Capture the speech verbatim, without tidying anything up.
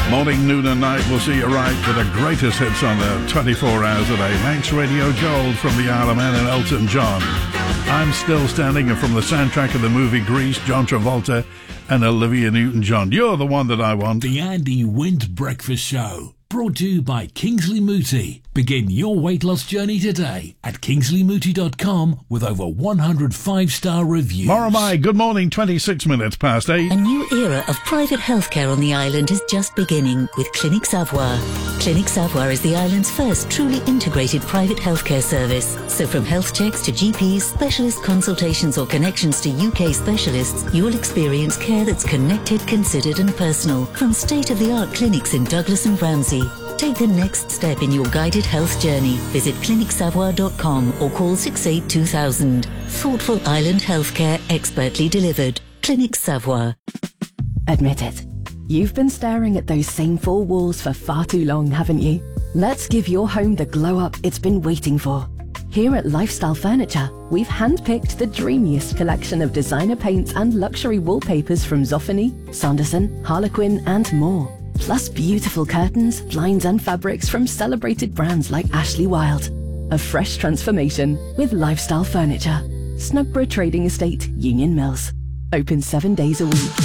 Morning, noon and night, we'll see you right with the greatest hits on the twenty-four hours a day. Manx Radio Gold from the Isle of Man and Elton John. I'm Still Standing, and from the soundtrack of the movie Grease, John Travolta and Olivia Newton-John. You're the one that I want. The Andy Wint Breakfast Show, brought to you by Kingsley Mooti. Begin your weight loss journey today at kingsley mooti dot com with over one hundred five-star reviews. Moramai, good morning, twenty-six minutes past eight. A new era of private healthcare on the island is just beginning with Clinic Savoir. Clinic Savoir is the island's first truly integrated private healthcare service. So from health checks to G Ps, specialist consultations or connections to U K specialists, you'll experience care that's connected, considered and personal from state-of-the-art clinics in Douglas and Ramsey. Take the next step in your guided health journey. Visit clinic savoir dot com or call six eight two thousand. Thoughtful island healthcare expertly delivered. Clinic Savoir. Admit it. You've been staring at those same four walls for far too long, haven't you? Let's give your home the glow up it's been waiting for. Here at Lifestyle Furniture, we've handpicked the dreamiest collection of designer paints and luxury wallpapers from Zoffany, Sanderson, Harlequin and more. Plus beautiful curtains, blinds and fabrics from celebrated brands like Ashley Wild. A fresh transformation with Lifestyle Furniture. Snugborough Trading Estate, Union Mills. Open seven days a week.